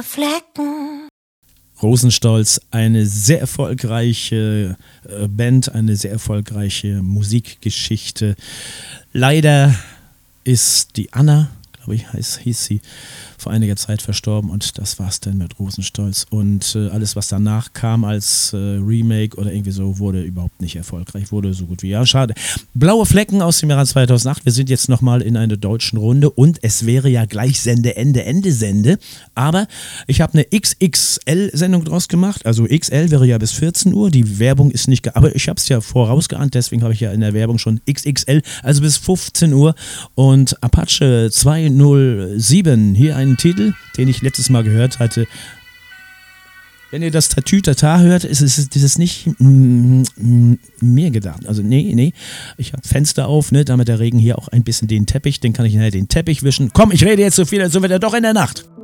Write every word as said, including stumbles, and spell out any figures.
Flecken. Rosenstolz, eine sehr erfolgreiche äh, Band, eine sehr erfolgreiche Musikgeschichte. Leider ist die Anna, glaube ich, heiß, hieß sie, vor einiger Zeit verstorben und das war's dann mit Rosenstolz. Und äh, alles, was danach kam als äh, Remake oder irgendwie so, wurde überhaupt nicht erfolgreich, wurde so gut wie, ja, schade. Blaue Flecken aus dem Jahr zweitausendacht, wir sind jetzt nochmal in einer deutschen Runde und es wäre ja gleich Sende, Ende, Ende, Sende, aber ich habe eine X X L-Sendung draus gemacht, also X L wäre ja bis vierzehn Uhr, die Werbung ist nicht, ge- aber ich habe es ja vorausgeahnt, deswegen habe ich ja in der Werbung schon X X L, also bis fünfzehn Uhr und Apache zweihundertsieben, hier ein Titel, den ich letztes Mal gehört hatte. Wenn ihr das Tatütata hört, ist es, ist es nicht mm, mm, mir gedacht. Also nee, nee, ich habe Fenster auf, ne, damit der Regen hier auch ein bisschen den Teppich, den kann ich nachher den Teppich wischen. Komm, ich rede jetzt so viel, also wird er doch in der Nacht.